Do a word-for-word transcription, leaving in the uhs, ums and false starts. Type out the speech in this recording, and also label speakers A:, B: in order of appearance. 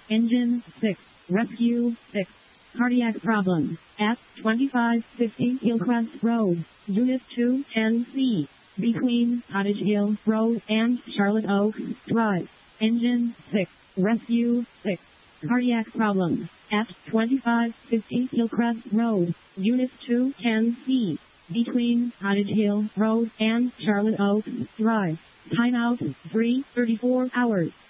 A: Engine six. Rescue six. Cardiac problem. At twenty-five fifty Hillcrest Road, Unit two ten C. Between Cottage Hill Road and Charlotte Oaks Drive. Engine six. Rescue six. Cardiac problem. At twenty-five fifty Hillcrest Road, Unit two ten C. Between Cottage Hill Road and Charlotte Oaks Drive. Timeout three thirty-four hours.